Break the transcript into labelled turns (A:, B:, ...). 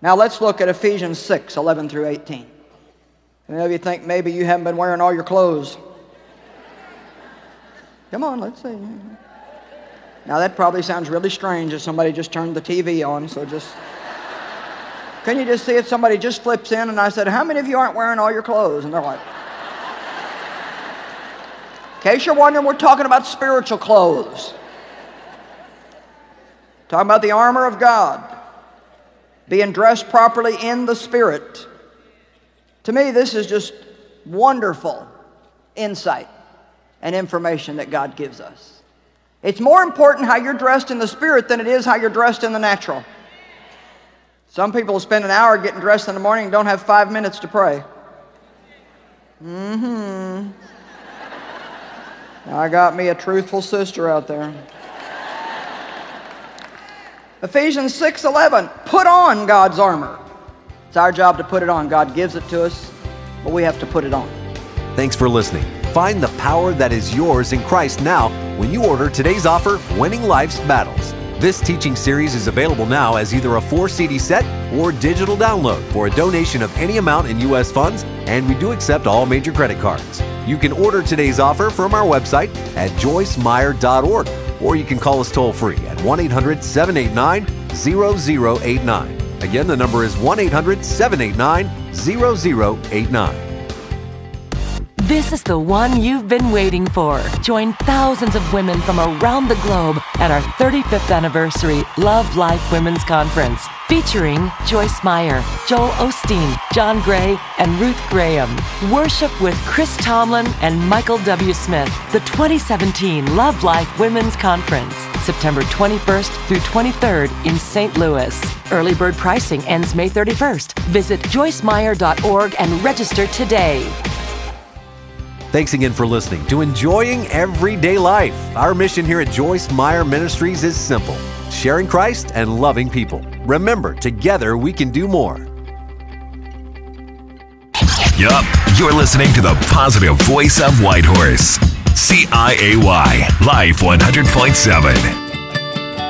A: Now let's look at Ephesians 6, 11 through 18. Many of you think maybe you haven't been wearing all your clothes. Come on, let's see. Now that probably sounds really strange if somebody just turned the TV on, so just... Can you just see it? Somebody just flips in and I said, how many of you aren't wearing all your clothes? And they're like... In case you're wondering, we're talking about spiritual clothes. Talking about the armor of God. Being dressed properly in the Spirit. To me, this is just wonderful insight and information that God gives us. It's more important how you're dressed in the Spirit than it is how you're dressed in the natural. Some people spend an hour getting dressed in the morning and don't have 5 minutes to pray. I got me a truthful sister out there. Ephesians 6:11, put on God's armor. It's our job to put it on. God gives it to us, but we have to put it on.
B: Thanks for listening. Find the power that is yours in Christ now when you order today's offer, Winning Life's Battles. This teaching series is available now as either a 4-CD set or digital download for a donation of any amount in U.S. funds, and we do accept all major credit cards. You can order today's offer from our website at joycemeyer.org, or you can call us toll-free at 1-800-789-0089. Again, the number is 1-800-789-0089.
C: This is the one you've been waiting for. Join thousands of women from around the globe at our 35th anniversary Love Life Women's Conference, featuring Joyce Meyer, Joel Osteen, John Gray, and Ruth Graham. Worship with Chris Tomlin and Michael W. Smith. The 2017 Love Life Women's Conference, September 21st through 23rd in St. Louis. Early bird pricing ends May 31st. Visit joycemeyer.org and register today.
B: Thanks again for listening to Enjoying Everyday Life. Our mission here at Joyce Meyer Ministries is simple: sharing Christ and loving people. Remember, together we can do more.
D: Yup, you're listening to the positive voice of Whitehorse. CIAY, Life 100.7.